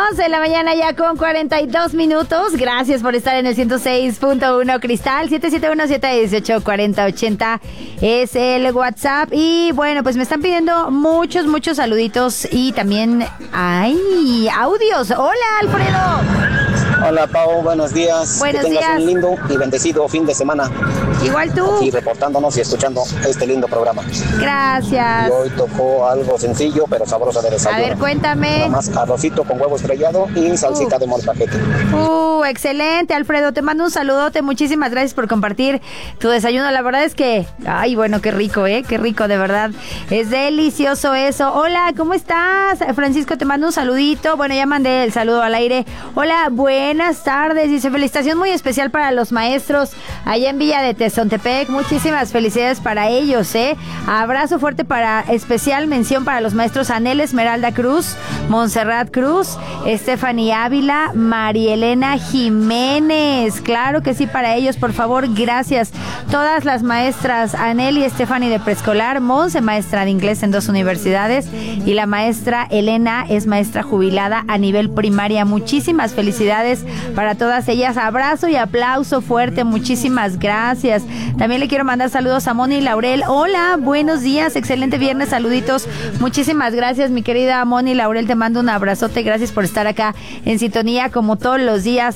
11 de la mañana ya con 42 minutos. Gracias por estar en el 106.1 Cristal. 771-718-4080 es el WhatsApp. Y bueno, pues me están pidiendo muchos saluditos y también hay audios. Hola, Alfredo. Hola, Pau, buenos días. Buenos que tengas días. un lindo y bendecido fin de semana. Igual tú. Aquí reportándonos y escuchando este lindo programa. Gracias. Y hoy tocó algo sencillo pero sabroso de desayuno. A ver, cuéntame. Nada más arrocito con huevo estrellado y salsita de molcajete. Excelente, Alfredo. Te mando un saludote. Muchísimas gracias por compartir tu desayuno. La verdad es que, ay, bueno, qué rico, qué rico, de verdad. Es delicioso eso. Hola, ¿cómo estás? Francisco, te mando un saludito. Bueno, ya mandé el saludo al aire. Hola, buenas tardes. Dice, felicitación muy especial para los maestros allá en Villa de Tezontepec. Muchísimas felicidades para ellos, Abrazo fuerte para, especial mención para los maestros Anel Esmeralda Cruz, Montserrat Cruz, Stephanie Ávila, Marielena Jiménez. Claro que sí, para ellos, por favor, gracias. Todas las maestras Anel y Stephanie de preescolar, Monse, maestra de inglés en 2 universidades, y la maestra Elena es maestra jubilada a nivel primaria. Muchísimas felicidades para todas ellas. Abrazo y aplauso fuerte. Muchísimas gracias. También le quiero mandar saludos a Moni Laurel. Hola, buenos días, excelente viernes, saluditos. Muchísimas gracias, mi querida Moni Laurel, te mando un abrazote. Gracias por estar acá en sintonía como todos los días.